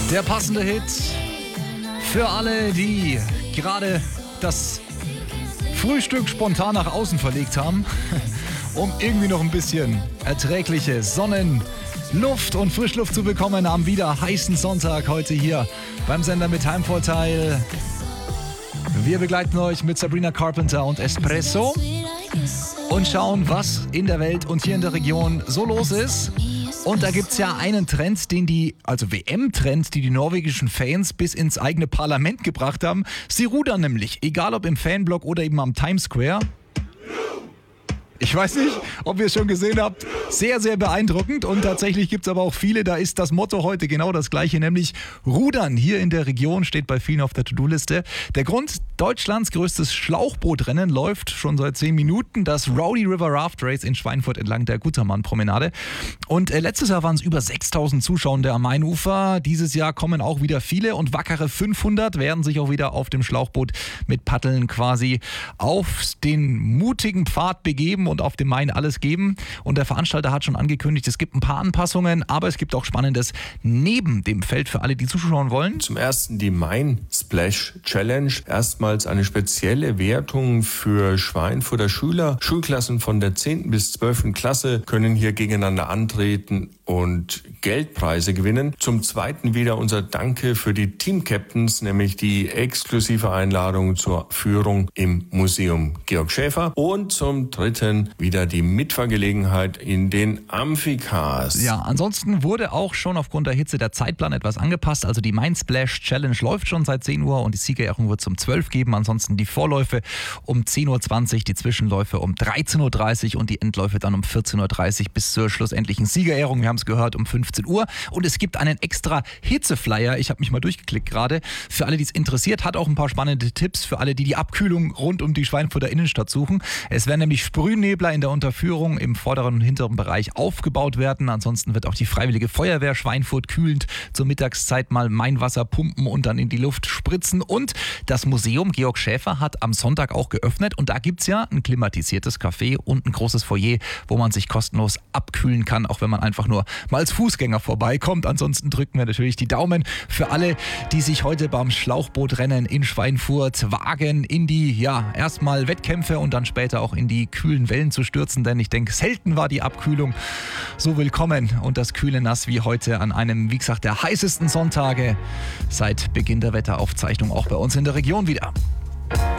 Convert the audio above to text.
Der passende Hit für alle, die gerade das Frühstück spontan nach außen verlegt haben, um irgendwie noch ein bisschen erträgliche Sonnenluft und Frischluft zu bekommen am wieder heißen Sonntag heute hier beim Sender mit Heimvorteil. Wir begleiten euch mit Sabrina Carpenter und Espresso und schauen, was in der Welt und hier in der Region so los ist. Und da gibt es ja einen Trend, also WM-Trend, die norwegischen Fans bis ins eigene Parlament gebracht haben. Sie rudern nämlich, egal ob im Fanblock oder eben am Times Square. Ich weiß nicht, ob ihr es schon gesehen habt. Sehr, sehr beeindruckend. Und tatsächlich gibt es aber auch viele, da ist das Motto heute genau das gleiche, nämlich Rudern hier in der Region, steht bei vielen auf der To-Do-Liste. Der Grund, Deutschlands größtes Schlauchbootrennen läuft schon seit 10 Minuten. Das Rowdy River Raft Race in Schweinfurt entlang der Gutermann-Promenade. Und letztes Jahr waren es über 6.000 Zuschauer am Mainufer. Dieses Jahr kommen auch wieder viele und wackere 500 werden sich auch wieder auf dem Schlauchboot mit Paddeln quasi auf den mutigen Pfad begeben und auf dem Main alles geben. Und der Veranstalter hat schon angekündigt, es gibt ein paar Anpassungen, aber es gibt auch Spannendes neben dem Feld für alle, die zuschauen wollen. Zum ersten die Main Splash Challenge. Erstmals eine spezielle Wertung für Schweinfurter Schüler. Schulklassen von der 10. bis 12. Klasse können hier gegeneinander antreten und Geldpreise gewinnen. Zum zweiten wieder unser Danke für die Team-Captains, nämlich die exklusive Einladung zur Führung im Museum Georg Schäfer. Und zum dritten wieder die Mitfahrgelegenheit in den Amphikas. Ja, ansonsten wurde auch schon aufgrund der Hitze der Zeitplan etwas angepasst. Also die Main Splash Challenge läuft schon seit 10 Uhr und die Siegerehrung wird es um 12 geben. Ansonsten die Vorläufe um 10.20 Uhr, die Zwischenläufe um 13.30 Uhr und die Endläufe dann um 14.30 Uhr bis zur schlussendlichen Siegerehrung. Wir haben es gehört, um 15 Uhr. Und es gibt einen extra Hitzeflyer. Ich habe mich mal durchgeklickt gerade. Für alle, die es interessiert, hat auch ein paar spannende Tipps für alle, die die Abkühlung rund um die Schweinfurter Innenstadt suchen. Es werden nämlich Sprühnebler in der Unterführung im vorderen und hinteren Bereich aufgebaut werden. Ansonsten wird auch die Freiwillige Feuerwehr Schweinfurt kühlend zur Mittagszeit mal Mainwasser pumpen und dann in die Luft spritzen. Und das Museum Georg Schäfer hat am Sonntag auch geöffnet. Und da gibt es ja ein klimatisiertes Café und ein großes Foyer, wo man sich kostenlos abkühlen kann, auch wenn man einfach nur mal als Fußgänger vorbeikommt. Ansonsten drücken wir natürlich die Daumen für alle, die sich heute beim Schlauchbootrennen in Schweinfurt wagen, in die, erstmal Wettkämpfe und dann später auch in die kühlen Wellen zu stürzen, denn ich denke, selten war die Abkühlung so willkommen und das kühle Nass wie heute an einem, wie gesagt, der heißesten Sonntage seit Beginn der Wetteraufzeichnung auch bei uns in der Region wieder.